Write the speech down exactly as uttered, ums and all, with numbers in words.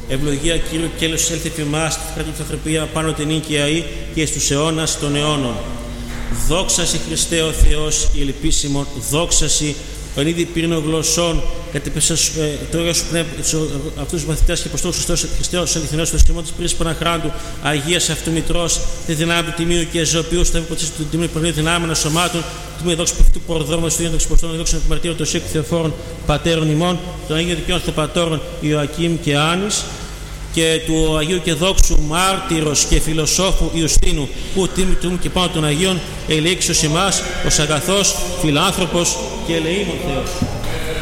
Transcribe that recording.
Ευλογία Κύριου και έλεος έλθει επί εμάς, τη κρατή της ανθρωπία πάνω την νίκαια ή και εις τους αιώνας των αιώνων. Δόξα σε Χριστέ ο Θεός, η ελπίσιμον, δόξα σε ο ήδη πύρινο γλωσσών, κατέπεσα το έργο σου πνεύμα, αυτούς τους μαθητές και αποστόλους Χριστέως, αληθινός, το σχημό της πρίσης Παναχράντου, Αγίας αυτού Μητρός, τη δυνάμει του Τιμίου και Εζωπίου, στο έβγο του Τιμίου Παναγίου δυνάμενα σωμάτων, του Τιμίου δόξου προφητού Πορδρόμου, του Ιωάννου Εξποστών, δόξα του Μαρτύρου, των Σίκου Θεοφόρων, πατέρων ημών, των Αγίων Δικαίων Θεοπατώρων Ιωακήμ και Άνης, και του Αγίου και Δόξου μάρτυρος και φιλοσόφου Ιουστίνου, που τίμητουν και πάνω των Αγίων, ελέγξος εμάς ως αγαθός, φιλάνθρωπος και ελεήμων Θεός.